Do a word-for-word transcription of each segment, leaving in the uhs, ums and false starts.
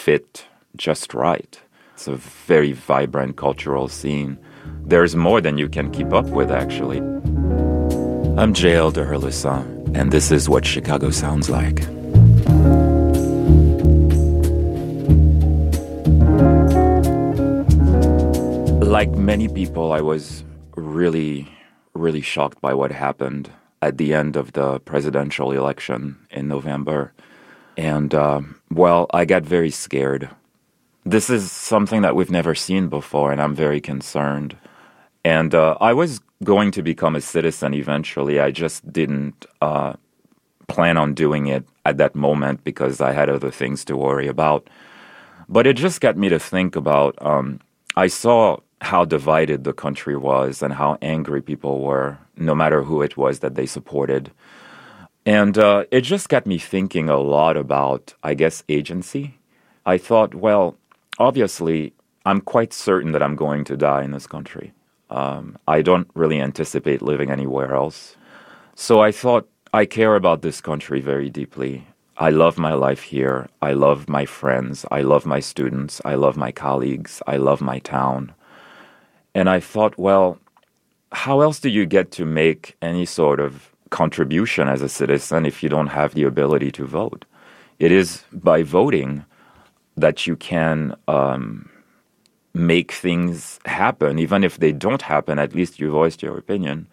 fit just right. It's a very vibrant cultural scene. There's more than you can keep up with, actually. I'm J L de Herlisson, and this is what Chicago sounds like. Like many people, I was really, really shocked by what happened at the end of the presidential election in November. And, uh, well, I got very scared. This is something that we've never seen before, and I'm very concerned. And uh, I was going to become a citizen eventually. I just didn't uh, plan on doing it at that moment because I had other things to worry about. But it just got me to think about, um, I saw how divided the country was and how angry people were, no matter who it was that they supported. And uh, it just got me thinking a lot about, I guess, agency. I thought, well, obviously, I'm quite certain that I'm going to die in this country. Um, I don't really anticipate living anywhere else. So I thought, I care about this country very deeply. I love my life here. I love my friends. I love my students. I love my colleagues. I love my town. And I thought, well, how else do you get to make any sort of contribution as a citizen if you don't have the ability to vote? It is by voting that you can um, make things happen. Even if they don't happen, at least you voiced your opinion.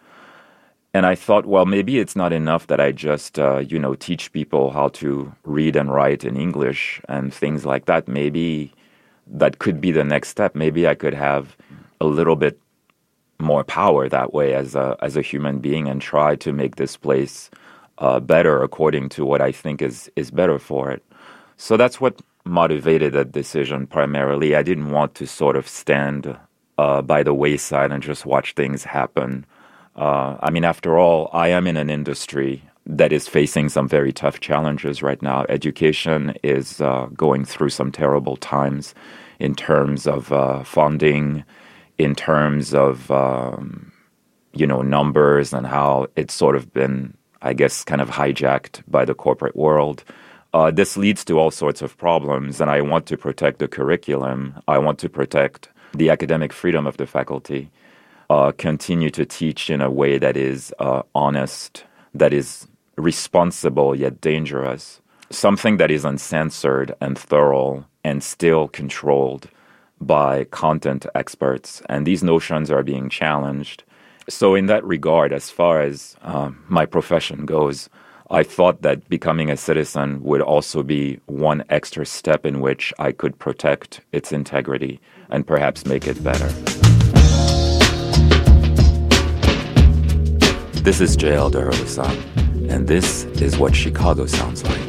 And I thought, well, maybe it's not enough that I just, uh, you know, teach people how to read and write in English and things like that. Maybe that could be the next step. Maybe I could have a little bit more power that way as a as a human being and try to make this place uh, better according to what I think is is better for it. So that's what motivated that decision primarily. I didn't want to sort of stand uh, by the wayside and just watch things happen. Uh, I mean, after all, I am in an industry that is facing some very tough challenges right now. Education is uh, going through some terrible times in terms of uh, funding, in terms of, um, you know, numbers and how it's sort of been, I guess, kind of hijacked by the corporate world. Uh, this leads to all sorts of problems, and I want to protect the curriculum. I want to protect the academic freedom of the faculty, uh, continue to teach in a way that is uh, honest, that is responsible yet dangerous, something that is uncensored and thorough and still controlled by content experts, and these notions are being challenged. So in that regard, as far as uh, my profession goes, I thought that becoming a citizen would also be one extra step in which I could protect its integrity and perhaps make it better. This is J L de Herlisson, and this is what Chicago sounds like.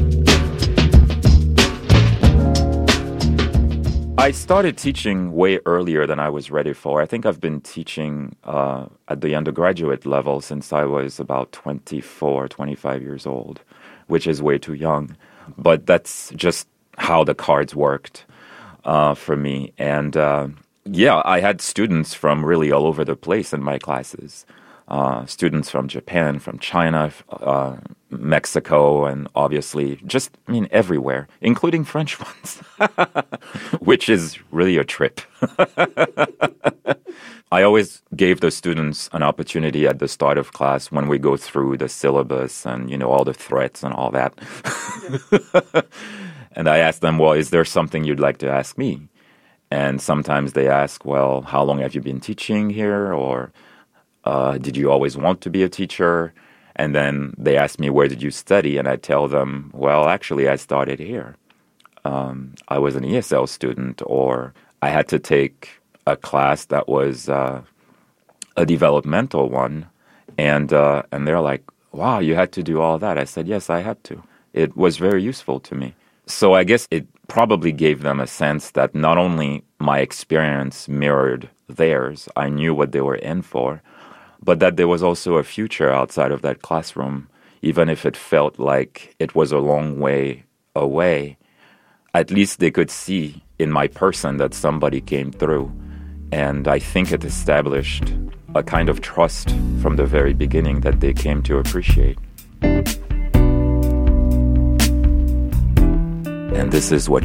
I started teaching way earlier than I was ready for. I think I've been teaching uh, at the undergraduate level since I was about twenty-four, twenty-five years old, which is way too young. But that's just how the cards worked uh, for me. And uh, yeah, I had students from really all over the place in my classes. Uh, students from Japan, from China, uh, Mexico, and obviously just, I mean, everywhere, including French ones, which is really a trip. I always gave the students an opportunity at the start of class when we go through the syllabus and, you know, all the threats and all that. And I asked them, well, is there something you'd like to ask me? And sometimes they ask, well, how long have you been teaching here? Or Uh, did you always want to be a teacher? And then they ask me, where did you study? And I tell them, well, actually, I started here. Um, I was an E S L student, or I had to take a class that was uh, a developmental one. And uh, and they're like, wow, you had to do all that. I said, yes, I had to. It was very useful to me. So I guess it probably gave them a sense that not only my experience mirrored theirs, I knew what they were in for, but that there was also a future outside of that classroom, even if it felt like it was a long way away. At least they could see in my person that somebody came through. And I think it established a kind of trust from the very beginning that they came to appreciate. And this is what